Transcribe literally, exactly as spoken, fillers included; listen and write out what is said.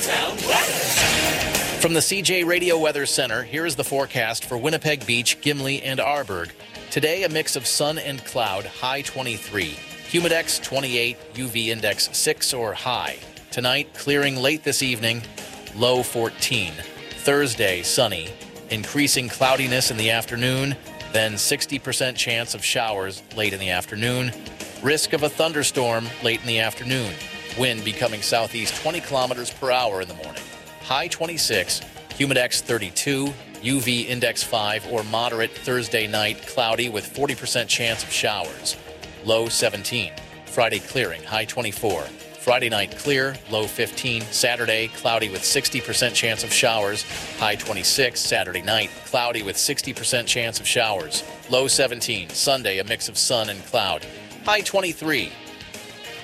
Town weather. From the C J Radio Weather Center, here is the forecast for Winnipeg Beach, Gimli, and Arborg. Today, a mix of sun and cloud, high twenty-three. Humidex twenty-eight, U V index six or high. Tonight, clearing late this evening, low fourteen. Thursday, sunny. Increasing cloudiness in the afternoon, then sixty percent chance of showers late in the afternoon. Risk of a thunderstorm late in the afternoon. Wind becoming southeast twenty kilometers per hour in the morning. High twenty-six, Humidex thirty-two, U V index five or moderate. Thursday night, cloudy with forty percent chance of showers. Low seventeen. Friday clearing, high twenty-four. Friday night clear, low fifteen. Saturday, cloudy with sixty percent chance of showers, high twenty-six. Saturday night, cloudy with sixty percent chance of showers, low seventeen. Sunday, a mix of sun and cloud, high twenty-three.